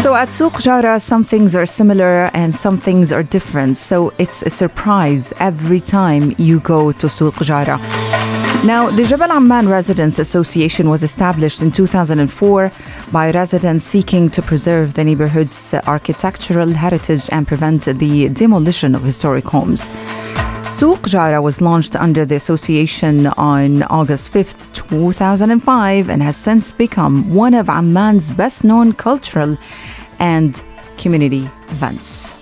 So at Souq Jara, some things are similar and some things are different. So it's a surprise every time you go to Souq Jara. Now, the Jabal Amman Residents Association was established in 2004 by residents seeking to preserve the neighborhood's architectural heritage and prevent the demolition of historic homes. Souq Jara was launched under the association on August 5th, 2005 and has since become one of Amman's best-known cultural and community events.